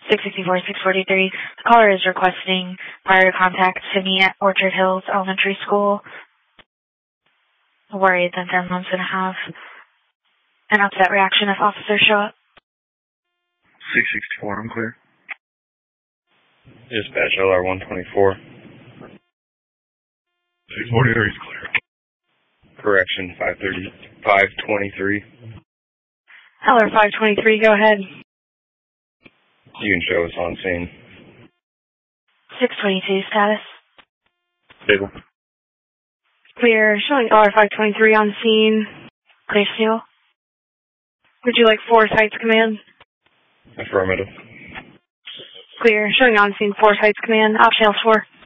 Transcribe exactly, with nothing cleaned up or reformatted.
six sixty-four, six forty-three. The caller is requesting prior contact to me at Orchard Hills Elementary School. Worried that their mom's going to have an upset reaction if officers show up. six sixty-four, I'm clear. Dispatch L R one twenty-four. six forty-three is clear. Correction, five thirty, five twenty-three. L R five twenty-three, go ahead. You can show us on scene. six twenty-two, status. Stable. Clear, showing L R five twenty-three on scene. Clear seal. Would you like four sites command? Affirmative. Clear, showing on scene four sites command. Option L four.